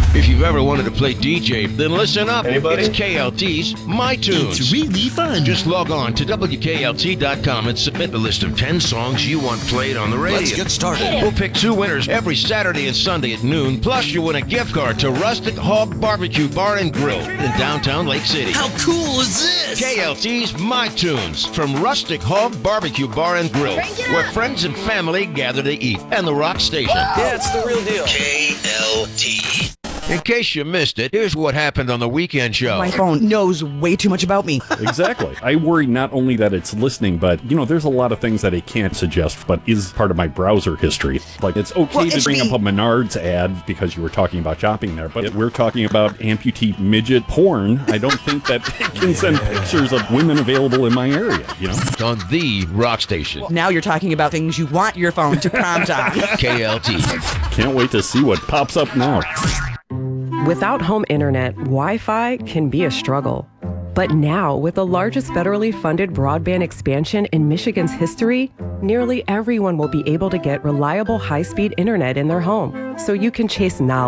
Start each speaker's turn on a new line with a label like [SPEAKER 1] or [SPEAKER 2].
[SPEAKER 1] If you've ever wanted to play DJ, then listen up.
[SPEAKER 2] Anybody?
[SPEAKER 1] It's KLT's My Tunes.
[SPEAKER 3] It's really fun.
[SPEAKER 1] Just log on to WKLT.com and submit the list of 10 songs you want played on the radio.
[SPEAKER 3] Let's get started.
[SPEAKER 1] We'll pick 2 winners every Saturday and Sunday at noon. Plus, you win a gift card to Rustic Hog Barbecue Bar and Grill in downtown Lake City.
[SPEAKER 3] How cool is this?
[SPEAKER 1] KLT's My Tunes from Rustic Hog Barbecue Bar and Grill, where friends and family gather to eat, and the Rock Station.
[SPEAKER 2] Yeah, it's the real deal.
[SPEAKER 1] KLT. In case you missed it, here's what happened on the weekend show.
[SPEAKER 4] My phone knows way too much about me.
[SPEAKER 5] Exactly. I worry not only that it's listening, but, there's a lot of things that it can't suggest, but is part of my browser history. Like, it's okay to bring up a Menards ad because you were talking about shopping there, but if we're talking about amputee midget porn, I don't think that it can send pictures of women available in my area,
[SPEAKER 1] It's on the Rock Station.
[SPEAKER 4] Now you're talking about things you want your phone to prompt on.
[SPEAKER 1] KLT.
[SPEAKER 5] Can't wait to see what pops up now.
[SPEAKER 6] Without home internet, Wi-Fi can be a struggle. But now, with the largest federally funded broadband expansion in Michigan's history, nearly everyone will be able to get reliable high-speed internet in their home, so you can chase knowledge.